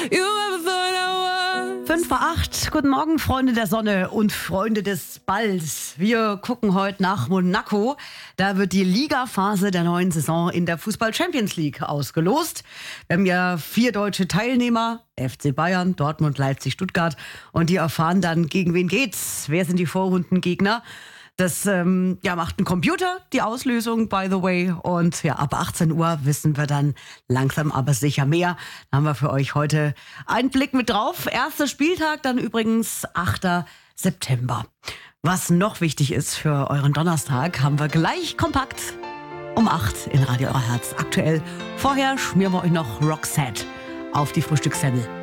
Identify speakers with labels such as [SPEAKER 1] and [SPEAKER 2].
[SPEAKER 1] you ever thought I was.
[SPEAKER 2] 5:08. Guten Morgen, Freunde der Sonne und Freunde des Balls. Wir gucken heute nach Monaco. Da wird die Ligaphase der neuen Saison in der Fußball-Champions League ausgelost. Wir haben ja 4 deutsche Teilnehmer. FC Bayern, Dortmund, Leipzig, Stuttgart. Und die erfahren dann, gegen wen geht's? Wer sind die Vorrundengegner? Das macht ein Computer, die Auslösung, by the way. Und ja, ab 18 Uhr wissen wir dann langsam aber sicher mehr. Da haben wir für euch heute einen Blick mit drauf. Erster Spieltag, dann übrigens 8. September. Was noch wichtig ist für euren Donnerstag, haben wir gleich kompakt um 8 in Radio Euer Herz aktuell. Vorher schmieren wir euch noch Roxette auf die Frühstückssemmel.